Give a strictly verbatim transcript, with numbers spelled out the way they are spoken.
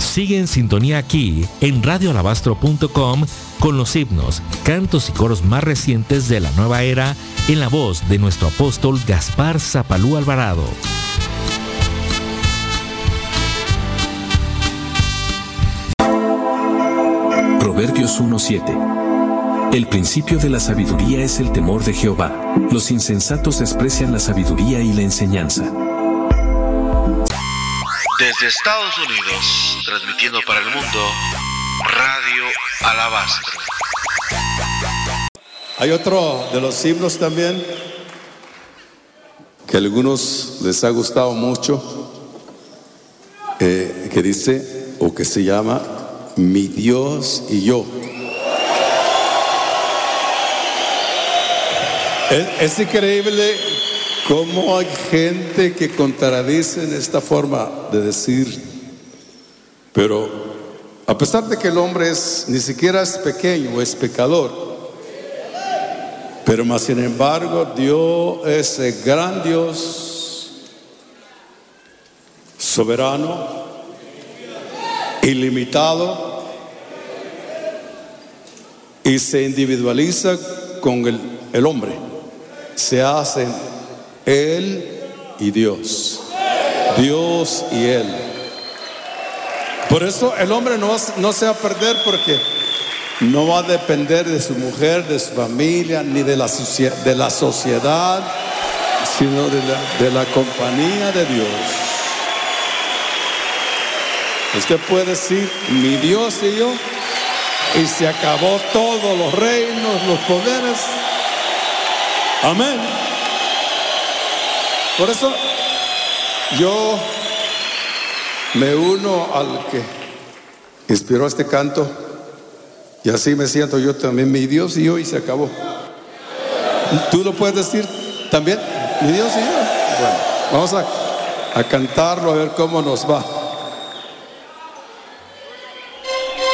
Sigue en sintonía aquí en radio alabastro punto com con los himnos, cantos y coros más recientes de la nueva era en la voz de nuestro apóstol Gaspar Zapalú Alvarado. Proverbios uno siete. El principio de la sabiduría es el temor de Jehová. Los insensatos desprecian la sabiduría y la enseñanza. Desde Estados Unidos, transmitiendo para el mundo, Radio Alabastro. Hay otro de los himnos también que a algunos les ha gustado mucho, eh, que dice, o que se llama, Mi Dios y yo. Es, es increíble cómo hay gente que contradice en esta forma de decir, pero a pesar de que el hombre es, ni siquiera es pequeño, es pecador, pero más sin embargo Dios es el gran Dios, soberano, ilimitado, y se individualiza con el, el hombre. Se hacen Él y Dios, Dios y Él. Por eso el hombre no, no se va a perder, porque no va a depender de su mujer, de su familia, ni de la, de la sociedad, sino de la, de la compañía de Dios. Usted puede decir, mi Dios y yo, y se acabó todos los reinos, los poderes. Amén. Por eso yo me uno al que inspiró este canto, y así me siento yo también, mi Dios y yo, y se acabó. ¿Tú lo puedes decir también? Mi Dios y yo. Bueno, vamos a, a cantarlo, a ver cómo nos va.